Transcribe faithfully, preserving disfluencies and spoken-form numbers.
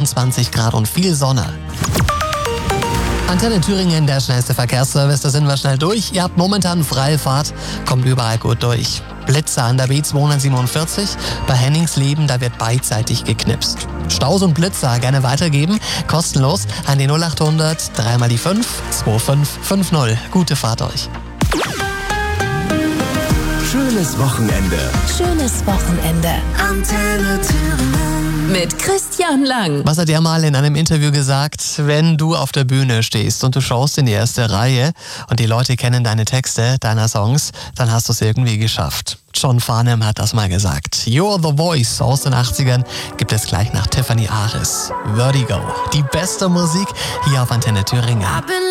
einundzwanzig Grad und viel Sonne. Antenne Thüringen, der schnellste Verkehrsservice, da sind wir schnell durch. Ihr habt momentan freie Fahrt, kommt überall gut durch. Blitzer an der B zweihundertsiebenundvierzig, bei Henningsleben, da wird beidseitig geknipst. Staus und Blitzer gerne weitergeben, kostenlos an die null achthundert, dreimal die fünf, zwei fünf fünf null. Gute Fahrt euch. Schönes Wochenende. Schönes Wochenende. Antenne Thüringen. Mit Christian Lang. Was hat er mal in einem Interview gesagt? Wenn du auf der Bühne stehst und du schaust in die erste Reihe und die Leute kennen deine Texte, deiner Songs, dann hast du es irgendwie geschafft. John Farnham hat das mal gesagt. You're the Voice aus den achtzigern gibt es gleich nach Tiffany Aris. Vertigo, die beste Musik hier auf Antenne Thüringen.